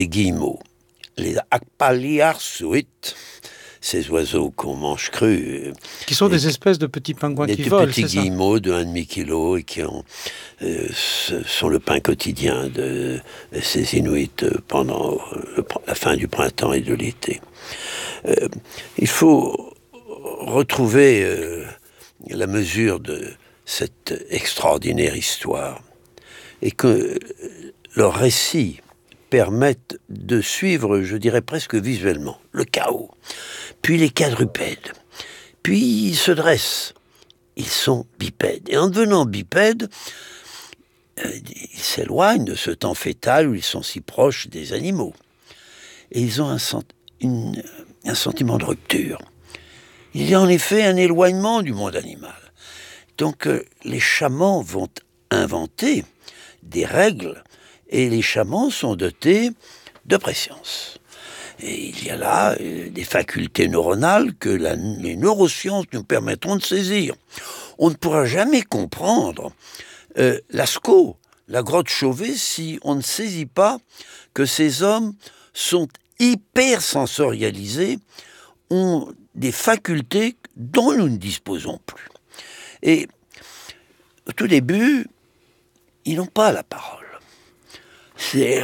Les guillemots, les Akpaliarsuit, ces oiseaux qu'on mange cru. Qui sont des espèces de petits pingouins des qui volent, petits c'est ça? guillemots de 1,5 kg et qui sont le pain quotidien de ces Inuits pendant la fin du printemps et de l'été. Il faut retrouver la mesure de cette extraordinaire histoire et que leurs récits permettent de suivre, je dirais presque visuellement, le chaos, puis les quadrupèdes, puis ils se dressent, ils sont bipèdes. Et en devenant bipèdes, ils s'éloignent de ce temps fœtal où ils sont si proches des animaux. Et ils ont un sentiment de rupture. Il y a en effet un éloignement du monde animal. Donc les chamans vont inventer des règles et les chamans sont dotés de préscience. Et il y a là des facultés neuronales que les neurosciences nous permettront de saisir. On ne pourra jamais comprendre Lascaux, la grotte Chauvet, si on ne saisit pas que ces hommes sont hyper sensorialisés, ont des facultés dont nous ne disposons plus. Et au tout début, ils n'ont pas la parole. C'est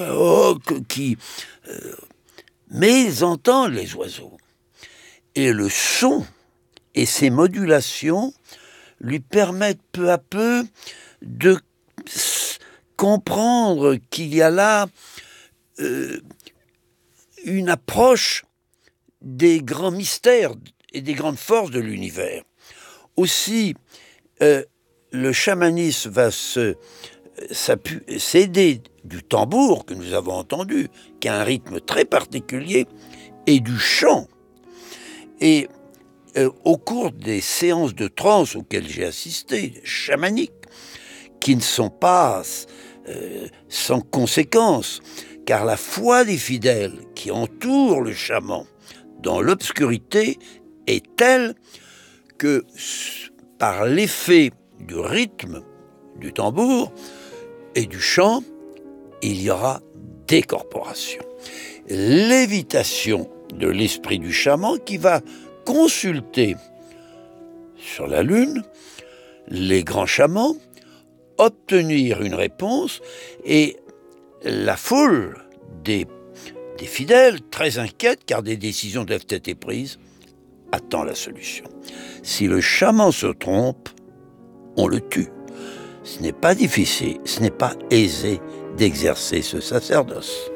mais ils entendent les oiseaux. Et le son et ses modulations lui permettent peu à peu de comprendre qu'il y a là une approche des grands mystères et des grandes forces de l'univers. Aussi, le chamanisme va s'aider du tambour que nous avons entendu, qui a un rythme très particulier, et du chant. Et au cours des séances de transe auxquelles j'ai assisté, chamaniques, qui ne sont pas sans conséquence, car la foi des fidèles qui entourent le chaman dans l'obscurité est telle que par l'effet du rythme du tambour et du chant, il y aura décorporation. Lévitation de l'esprit du chaman qui va consulter sur la lune les grands chamans, obtenir une réponse, et la foule des fidèles, très inquiète car des décisions doivent être prises, attend la solution. Si le chaman se trompe, on le tue. Ce n'est pas difficile, ce n'est pas aisé d'exercer ce sacerdoce.